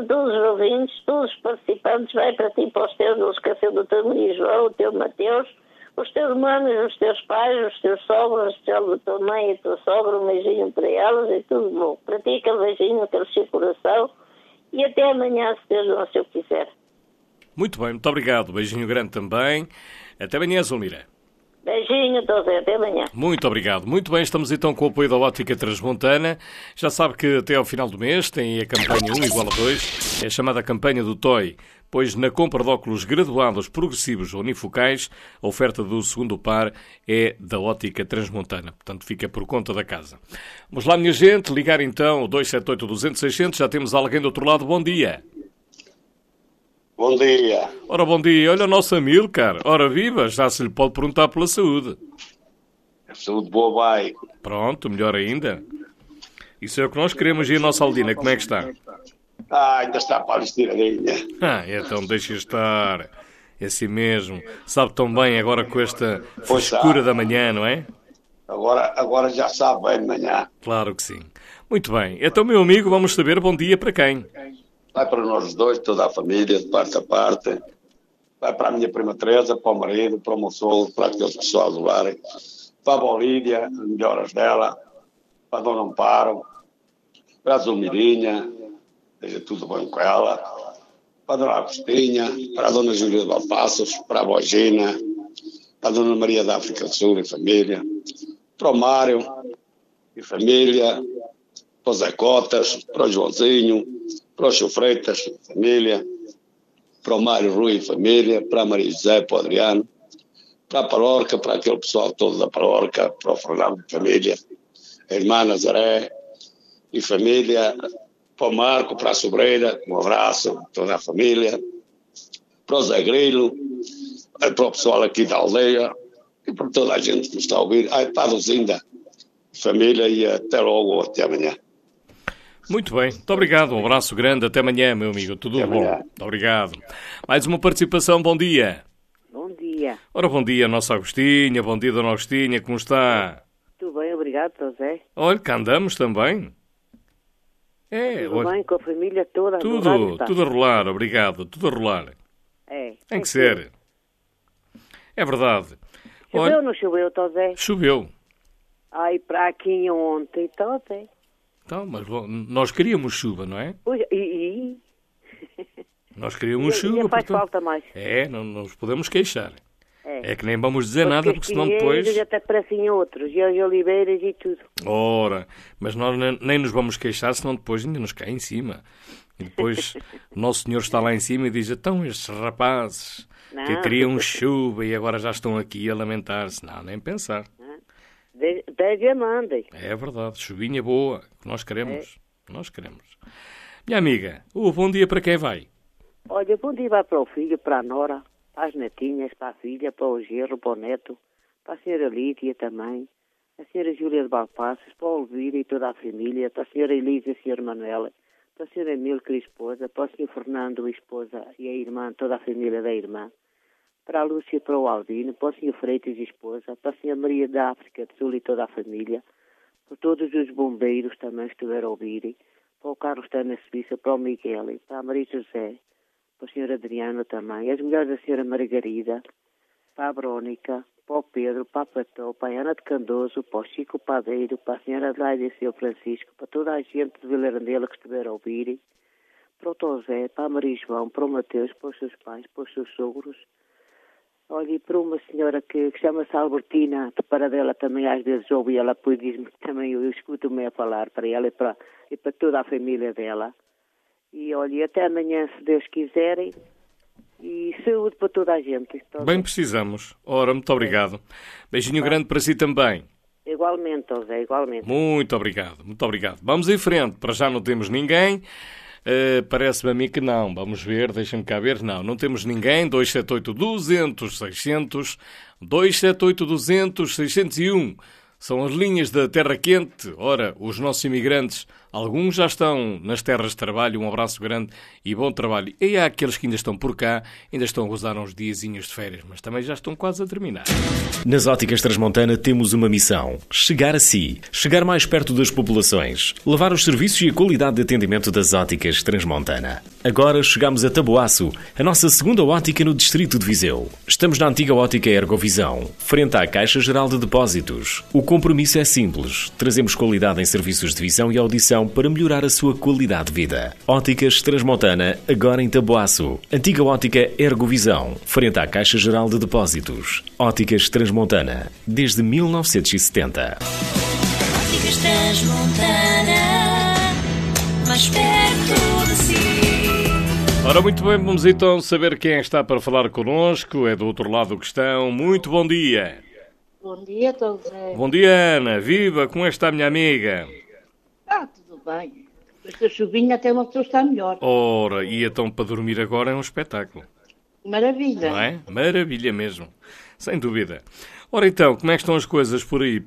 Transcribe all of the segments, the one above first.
para todos os ouvintes, todos os participantes, vai para ti, para os teus, não esquecer do teu Maria João, o teu Mateus, os teus manos, os teus pais, os teus sogros, a tua mãe e a tua sogra, um beijinho para elas e tudo bom. Para ti aquele beijinho, aquele seu coração e até amanhã, se Deus não se o quiser. Muito bem, muito obrigado. Beijinho grande também. Até amanhã, Zulmira. Beijinho, José, até amanhã. Muito obrigado. Muito bem, estamos então com o apoio da Ótica Transmontana. Já sabe que até ao final do mês tem a campanha 1 igual a 2, é a chamada campanha do TOI, pois na compra de óculos graduados, progressivos ou unifocais, a oferta do segundo par é da Ótica Transmontana. Portanto, fica por conta da casa. Vamos lá, minha gente, ligar então o 278-200-600. Já temos alguém do outro lado. Bom dia. Bom dia. Ora, bom dia. Olha o nosso Amilcar. Ora, viva, já se lhe pode perguntar pela saúde. A saúde boa vai. Pronto, melhor ainda. Isso é o que nós queremos. E a nossa Aldina, como é que está? Ainda está para a estiradinha. Então deixa estar. É assim mesmo. Sabe tão bem agora com esta frescura da manhã, não é? Agora já sabe bem de manhã. Claro que sim. Muito bem. Então, meu amigo, vamos saber bom dia para quem? Vai para nós dois, toda a família, de parte a parte. Vai para a minha prima Teresa, para o marido, para o meu sogro, para aquele pessoal do lar. Para a Bolívia, as melhoras dela. Para a Dona Amparo. Para a Zulmirinha, seja tudo bem com ela. Para a Dona Agostinha, para a Dona Júlia de Valpassos, para a Bogina, para a Dona Maria da África do Sul e família. Para o Mário e família. Para o Zé Cotas, para o Joãozinho, para o Xô Freitas, família, para o Mário Rui e família, para a Maria José, para o Adriano, para a Paróquia, para aquele pessoal todo da Paróquia, para o Fernando de família, a irmã Nazaré e família, para o Marco, para a Sobreira, um abraço, toda a família, para o Zé Grilo, para o pessoal aqui da aldeia e para toda a gente que nos está a ouvir, para a Luzinda, família e até logo, até amanhã. Muito bem, muito obrigado, um abraço grande, até amanhã, meu amigo, tudo até bom? Muito obrigado. Mais uma participação, bom dia. Bom dia. Ora, bom dia, nossa Agostinha, bom dia, Dona Agostinha, como está? Tudo bem, obrigado, José. Olha, cá andamos também. Tudo bem, com a família toda. Tudo a rolar, obrigado, tudo a rolar. Tem que ser. É verdade. Choveu ou não choveu, José? Choveu. Para aqui ontem, José. Então, mas nós queríamos chuva, não é? Pois, Nós queríamos chuva. Faz falta mais. Não nos podemos queixar. É que nem vamos dizer nada, porque senão depois... até parecem outros, e as oliveiras e tudo. Ora, mas nós nem nos vamos queixar, senão depois ainda nos cai em cima. E depois o Nosso Senhor está lá em cima e diz, então estes rapazes que queriam chuva e agora já estão aqui a lamentar-se. Não, nem pensar. Desde mandem. É verdade, chuvinha boa, que nós queremos. Nós queremos. Minha amiga, bom dia para quem vai? Olha, bom dia vai para o filho, para a nora, para as netinhas, para a filha, para o genro, para o neto, para a senhora Lídia também, a senhora Júlia de Valpassos, para o Elvira e toda a família, para a senhora Elisa e a senhora Manuela, para a senhora Milka e a esposa, para o senhor Fernando e a esposa e a irmã, toda a família da irmã, para a Lúcia e para o Aldino, para o senhor Freitas e a esposa, para a senhora Maria da África do Sul e toda a família, para todos os bombeiros também que estiveram a ouvirem, para o Carlos está na Suíça, para o Miguel, para a Maria José, para o senhor Adriano também, as mulheres da senhora Margarida, para a Verónica, para o Pedro, para a Pató, para a Ana de Candoso, para o Chico Padeiro, para a senhora Adelaide e o senhor Francisco, para toda a gente de Vilarandela que estiveram a ouvirem, para o Tosé, para a Maria João, para o Mateus, para os seus pais, para os seus sogros. Olha, e para uma senhora que chama-se Albertina, de Paradela também às vezes ouve ela, depois diz-me que também eu escuto-me a falar para ela e para toda a família dela. E olha, até amanhã, se Deus quiserem, e saúde para toda a gente. Bem precisamos. Ora, muito obrigado. Beijinho grande para si também. Igualmente, José, igualmente. Muito obrigado, muito obrigado. Vamos em frente, para já não temos ninguém. Parece-me a mim que não. Vamos ver, deixa-me cá ver. Não temos ninguém. 278-200-600, 278-200-601. São as linhas da Terra Quente. Ora, os nossos imigrantes Alguns já estão nas terras de trabalho, um abraço grande e bom trabalho. E há aqueles que ainda estão por cá, ainda estão a gozar uns diazinhos de férias, mas também já estão quase a terminar. Nas Óticas Transmontana temos uma missão: chegar a si, chegar mais perto das populações, levar os serviços e a qualidade de atendimento das Óticas Transmontana. Agora chegamos a Taboaço, a nossa segunda ótica no distrito de Viseu. Estamos na antiga ótica Ergovisão, frente à Caixa Geral de Depósitos. O compromisso é simples: trazemos qualidade em serviços de visão e audição para melhorar a sua qualidade de vida. Óticas Transmontana, agora em Taboaço. Antiga ótica Ergovisão, frente à Caixa Geral de Depósitos. Óticas Transmontana, desde 1970. Óticas Transmontana, mais perto de si. Ora, muito bem, vamos então saber quem está para falar connosco. É do outro lado do questão. Muito bom dia. Bom dia, Dom Zé. Bom dia, Ana. Viva, como está a minha amiga? Tudo bem. Esta chuvinha até uma pessoa está melhor. Ora, e então para dormir agora é um espetáculo. Maravilha. Não é? Maravilha mesmo. Sem dúvida. Ora então, como é que estão as coisas por aí?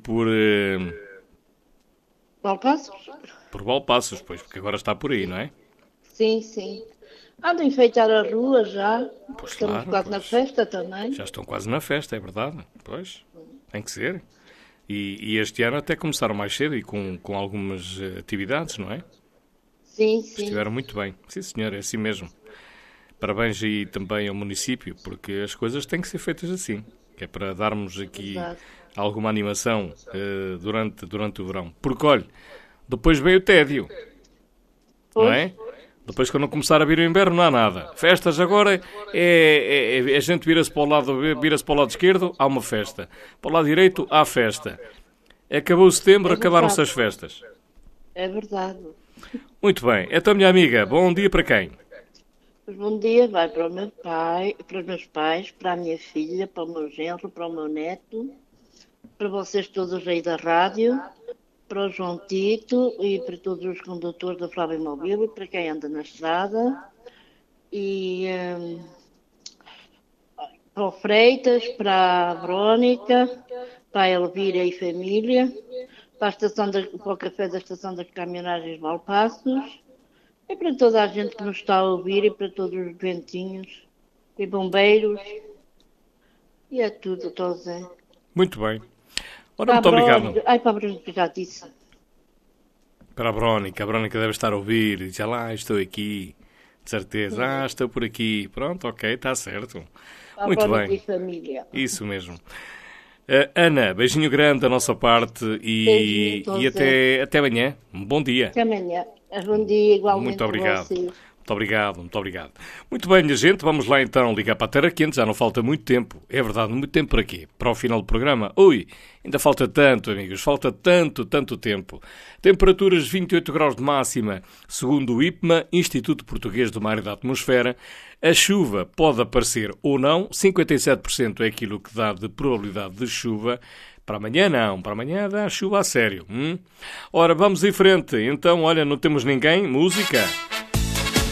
Valpassos? Por Valpassos, pois, porque agora está por aí, não é? Sim, sim. Ando a enfeitar a rua já. Pois Estamos claro, quase na pois. festa também. Já estão quase na festa, é verdade. Pois, tem que ser. E este ano até começaram mais cedo e com algumas atividades, não é? Sim, sim. Estiveram muito bem. Sim, senhor, é assim mesmo. Parabéns aí também ao município, porque as coisas têm que ser feitas assim, que é para darmos aqui Exato. alguma animação durante o verão. Porque, olha, depois vem o tédio, não é? Depois, quando começar a vir o inverno, não há nada. Festas agora, a gente vira-se para o lado esquerdo, há uma festa. Para o lado direito, há festa. Acabou setembro, acabaram-se as festas. É verdade. Muito bem. Então, minha amiga, bom dia para quem? Mas bom dia vai para o meu pai, para os meus pais, para a minha filha, para o meu genro, para o meu neto, para vocês todos aí da rádio, para o João Tito e para todos os condutores da Flávia Mobília, para quem anda na estrada, e para o Freitas, para a Verónica, para a Elvira e família, para o café da Estação das Caminhonagens Valpassos, e para toda a gente que nos está a ouvir, e para todos os doentinhos, e bombeiros, e é tudo, Dom Zé. Muito bem. Ora, muito obrigado. Ai, para a Verónica, já disse. Para a Verónica deve estar a ouvir. Diz lá, estou aqui. De certeza. Estou por aqui. Pronto, ok, está certo. Para Muito a Verónica bem. e família. Isso mesmo. Ana, beijinho grande da nossa parte e Beijinho, até amanhã. Um bom dia. Até amanhã. Bom dia, igualmente. Muito obrigado. A vocês. Muito obrigado. Muito bem, minha gente, vamos lá então ligar para a Terra Quente, já não falta muito tempo. É verdade, muito tempo para quê? Para o final do programa? Ui, ainda falta tanto, amigos, falta tanto tempo. Temperaturas 28 graus de máxima, segundo o IPMA, Instituto Português do Mar e da Atmosfera. A chuva pode aparecer ou não, 57% é aquilo que dá de probabilidade de chuva. Para amanhã não, para amanhã dá chuva a sério. Ora, vamos em frente. Então, olha, não temos ninguém, música.